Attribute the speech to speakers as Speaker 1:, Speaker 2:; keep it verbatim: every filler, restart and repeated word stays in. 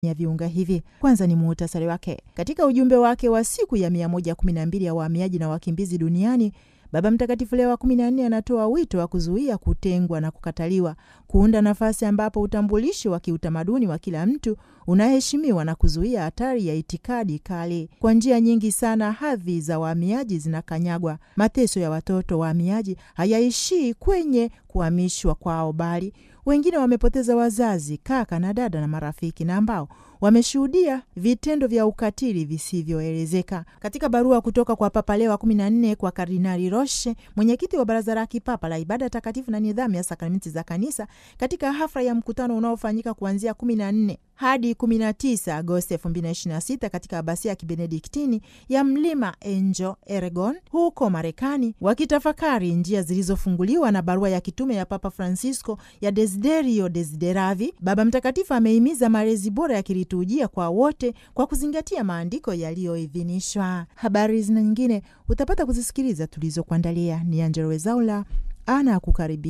Speaker 1: ya viunga hivi. Kwanza ni muhtasari wake. Katika ujumbe wake wa siku ya mia moja kumi na mbili ya wahamiaji na wakimbizi duniani, Baba Mtakatifu Leo wa kumi na nne anatoa wito wa kuzuia kutengwa na kukataliwa, kuunda nafasi ambapo utambulisho wa kiutamaduni wa kila mtu unaheshimiwa na kuzuia hatari ya itikadi kali. Kwa njia nyingi sana hadhi za wahamiaji zinakanyagwa. Mateso ya watoto wahamiaji hayaishii kwenye kuhamishwa kwao, bali wengine wamepoteza wazazi, kaka na dada na marafiki, na ambao wameshuhudia vitendo vya ukatili visivyoelezeka. Katika barua kutoka kwa Papa Leo wa kumi na nne kwa Kardinali Roche, mwenyekiti wa Baraza la Kipapa la Ibada Takatifu na Nidhamu ya Sakramenti za Kanisa, katika hafla ya mkutano unaofanyika kuanzia kumi na nne hadi kumi na tisa Agosti elfu mbili na ishirini na sita katika abasia ya Kibenediktini ya Mlima Angel, Oregon, huko Marekani, wakitafakari njia zilizofunguliwa na barua ya kitume ya Papa Francisco ya Desiderio Desideravi, Baba Mtakatifu amehimiza malezi bora ya kiliturujia kwa wote kwa kuzingatia maandiko yaliyoidhinishwa. Habari zina nyingine utapata kuzisikiliza tulizokuandalia. Ni Angella Rwezaula ana kukaribia.